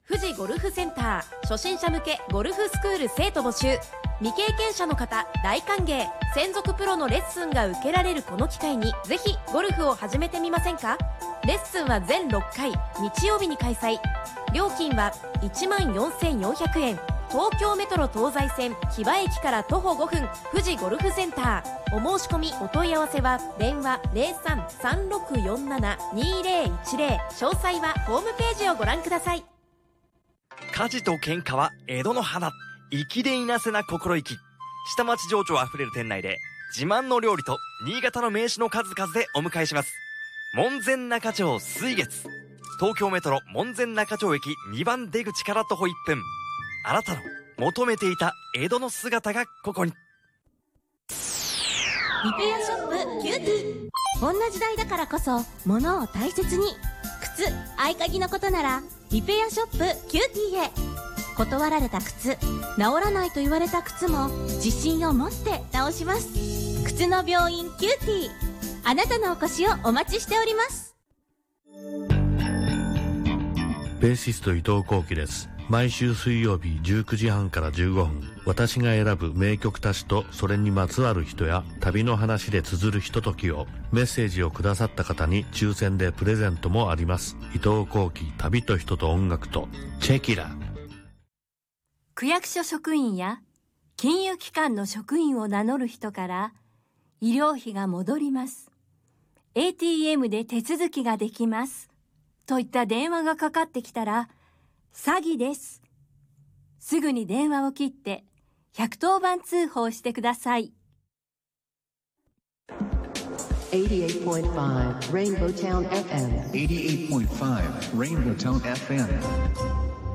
富士ゴルフセンター初心者向けゴルフスクール生徒募集。未経験者の方大歓迎。専属プロのレッスンが受けられるこの機会にぜひゴルフを始めてみませんか。レッスンは全6回日曜日に開催。料金は14,400円。東京メトロ東西線木場駅から徒歩5分、富士ゴルフセンター。お申し込みお問い合わせは電話 03-3647-2010。 詳細はホームページをご覧ください。 火事と喧嘩は江戸の花。粋でいなせな心意気。下町情緒あふれる店内で自慢の料理と新潟の名酒の数々でお迎えします。門前仲町水月。東京メトロ門前仲町駅2番出口から徒歩1分。あなたの求めていた江戸の姿がここに。 リペアショップキューティー。こんな時代だからこそ物を大切に。靴、合鍵のことならリペアショップキューティーへ。断られた靴、治らないと言われた靴も自信を持って直します。靴の病院キューティー。あなたのお越しをお待ちしております。 ベーシスト伊藤幸喜です。毎週水曜日19時半から15分、私が選ぶ名曲たちとそれにまつわる人や旅の話で綴るひとときを、メッセージをくださった方に抽選でプレゼントもあります。伊藤幸喜、旅と人と音楽とチェキラ。 区役所職員や金融機関の職員を名乗る人から医療費が戻ります。ATM で手続きができます。といった電話がかかってきたら、詐欺です。すぐに電話を切って110番通報してください。 88.5 Rainbow Town FM. 88.5 Rainbow Town FM.